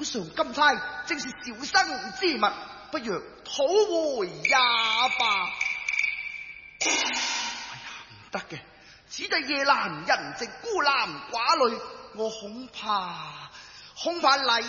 上金釵，正是小生之物，不如討回也罷。哎呀，唔得嘅，此地夜闌人靜，孤男寡女，我恐怕禮